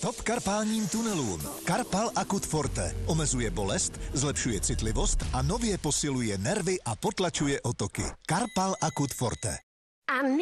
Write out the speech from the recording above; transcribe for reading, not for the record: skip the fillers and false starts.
Stop karpálním tunelům. Karpal Akut Forte omezuje bolest, zlepšuje citlivost a nově posiluje nervy a potlačuje otoky. Karpal Akut Forte. A